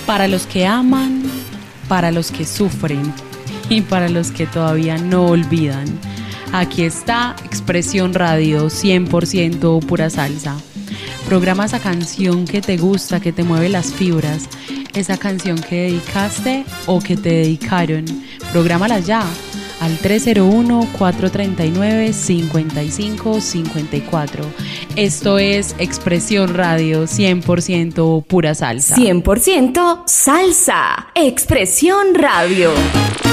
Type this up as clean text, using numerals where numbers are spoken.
Para los que aman, para los que sufren y para los que todavía no olvidan. Aquí está Expresión Radio, 100% pura salsa. Programa esa canción que te gusta, que te mueve las fibras, esa canción que dedicaste o que te dedicaron. Prográmala ya al 301-439-5554. Esto es Expresión Radio, 100% pura salsa. 100% salsa. Expresión Radio.